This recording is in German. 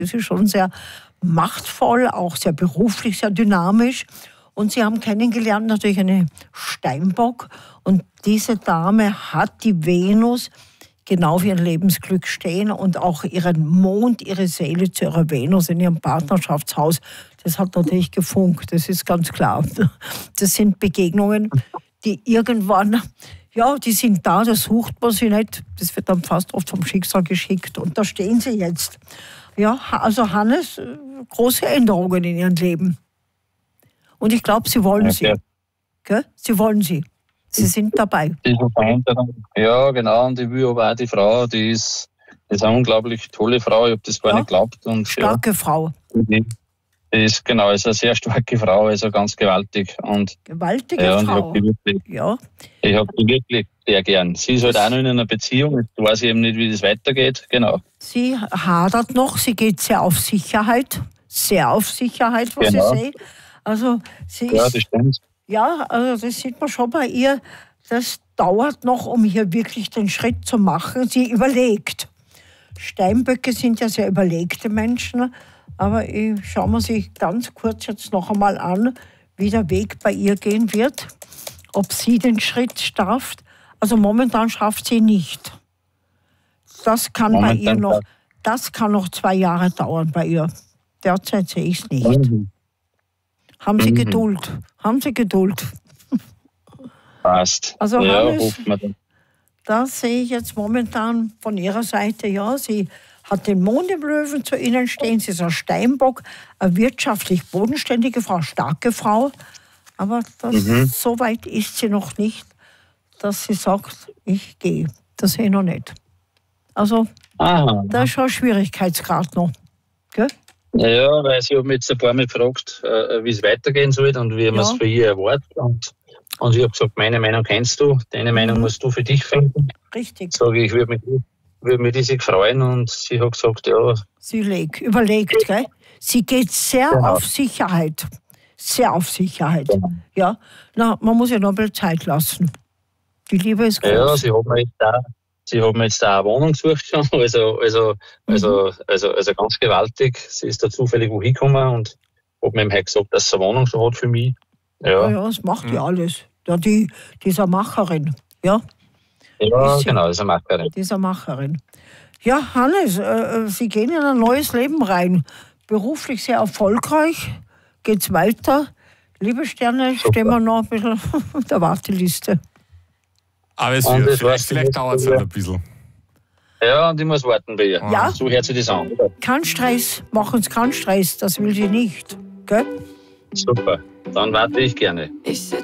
Das ist schon sehr machtvoll, auch sehr beruflich, sehr dynamisch. Und sie haben kennengelernt natürlich eine Steinbock. Und diese Dame hat die Venus genau für ihr Lebensglück stehen und auch ihren Mond, ihre Seele zu ihrer Venus in ihrem Partnerschaftshaus. Das hat natürlich gefunkt, das ist ganz klar. Das sind Begegnungen, die irgendwann, ja, die sind da, da sucht man sie nicht. Das wird dann fast oft vom Schicksal geschickt. Und da stehen sie jetzt. Ja, also Hannes, große Änderungen in ihrem Leben. Und ich glaube, sie wollen sie. Gell? Sie wollen sie. Sie sind dabei. Ja, genau. Und ich will aber auch die Frau, die ist eine unglaublich tolle Frau. Ich habe das gar nicht geglaubt. Und, starke Frau. Die ist, genau, ist eine sehr starke Frau, also ganz gewaltig. Und, gewaltige Frau. Ich habe die wirklich sehr gern. Sie ist halt auch noch in einer Beziehung. Jetzt weiß ich eben nicht, wie das weitergeht. Genau. Sie hadert noch. Sie geht sehr auf Sicherheit. Sehr auf Sicherheit, was ich sehe. Also, sie ist, das stimmt. Ja, also das sieht man schon bei ihr. Das dauert noch, um hier wirklich den Schritt zu machen. Sie überlegt. Steinböcke sind ja sehr überlegte Menschen. Aber schauen wir sich ganz kurz jetzt noch einmal an, wie der Weg bei ihr gehen wird. Ob sie den Schritt schafft. Also momentan schafft sie nicht. Das kann bei ihr noch, das kann noch 2 Jahre dauern bei ihr. Derzeit sehe ich es nicht. Haben Sie Geduld. Haben Sie Geduld. Passt. Also Hannes, das sehe ich jetzt momentan von Ihrer Seite. Ja, sie hat den Mond im Löwen zu Ihnen stehen. Sie ist ein Steinbock, eine wirtschaftlich bodenständige Frau, starke Frau. Aber so weit ist sie noch nicht, dass sie sagt, ich gehe. Das sehe ich noch nicht. Also, da ist schon ein Schwierigkeitsgrad noch. Gell? Ja, weil sie haben mich jetzt ein paar Mal gefragt, wie es weitergehen soll und wie man es für ihr erwartet. Und ich habe gesagt, meine Meinung kennst du, deine Meinung musst du für dich finden. Richtig. Sage ich, würde mich riesig freuen und sie hat gesagt, ja. Sie überlegt, gell? Sie geht sehr auf Sicherheit. Sehr auf Sicherheit. Ja, na, man muss ja noch ein bisschen Zeit lassen. Die Liebe ist groß. Ja, sie hat mir jetzt da eine Wohnung gesucht schon, also ganz gewaltig. Sie ist da zufällig wo hingekommen und hat mir halt gesagt, dass sie eine Wohnung schon hat für mich. Ja, das macht die alles. Ja, die ist eine Macherin. Ja, genau, ist eine Macherin. Die ist eine Macherin. Ja, Hannes, Sie gehen in ein neues Leben rein. Beruflich sehr erfolgreich. Geht's weiter? Liebe Sterne, stehen wir noch ein bisschen auf der Warteliste. Aber es wird, vielleicht dauert es halt ein bisschen. Ja, und ich muss warten bei ihr. Ja. So hört sich das an. Kein Stress, machen uns keinen Stress, das will sie nicht. Gell? Super, dann warte ich gerne. Ich